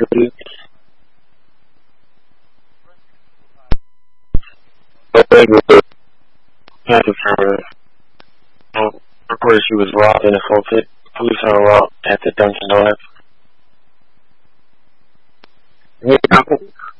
Beach. Kansas County. Reported she was robbed and assaulted. Police on her route at the Dunkin' Donuts.